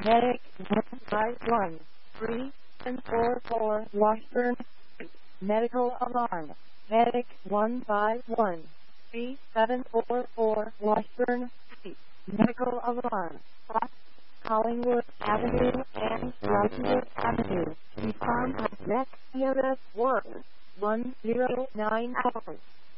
Medic 151-3744 Washburn Street. Medical alarm. Medic 151-3744 Washburn Street. Medical alarm. Collingwood Avenue and Rosewood Avenue. Respond at next EMS 109 hours.